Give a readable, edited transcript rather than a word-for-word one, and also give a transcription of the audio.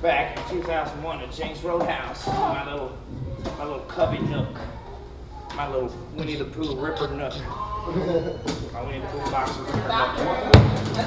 back in 2001 at James Roadhouse, my little cubby nook, my little Winnie the Pooh Ripper nook, my Winnie the Pooh box of Ripper nook.